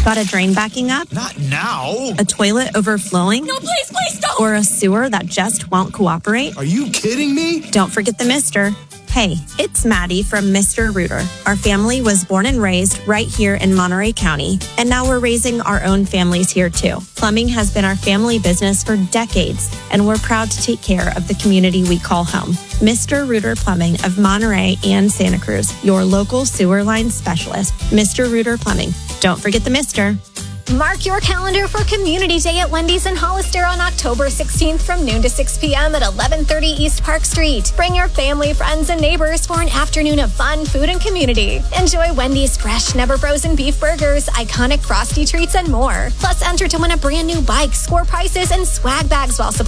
Got a drain backing up? Not now. A toilet overflowing? No, please don't! Or a sewer that just won't cooperate? Are you kidding me? Don't forget the Mister. Hey, it's Maddie from Mr. Rooter. Our family was born and raised right here in Monterey County, and now we're raising our own families here too. Plumbing has been our family business for decades, and we're proud to take care of the community we call home. Mr. Rooter Plumbing of Monterey and Santa Cruz, your local sewer line specialist. Mr. Rooter Plumbing. Don't forget the Mister. Mark your calendar for Community Day at Wendy's in Hollister on October 16th from noon to 6 p.m. at 1130 East Park Street. Bring your family, friends, and neighbors for an afternoon of fun, food, and community. Enjoy Wendy's fresh, never frozen beef burgers, iconic Frosty treats, and more. Plus, enter to win a brand new bike, score prizes, and swag bags while supplies